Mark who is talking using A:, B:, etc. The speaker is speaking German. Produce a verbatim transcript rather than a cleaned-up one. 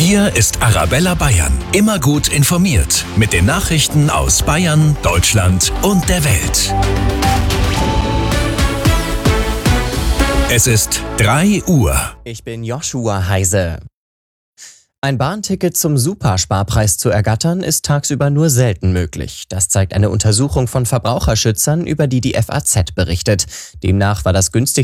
A: Hier ist Arabella Bayern. Immer gut informiert mit den Nachrichten aus Bayern, Deutschland und der Welt. Es ist drei Uhr.
B: Ich bin Joshua Heise. Ein Bahnticket zum Supersparpreis zu ergattern, ist tagsüber nur selten möglich. Das zeigt eine Untersuchung von Verbraucherschützern, über die die F A Z berichtet. Demnach war das günstigste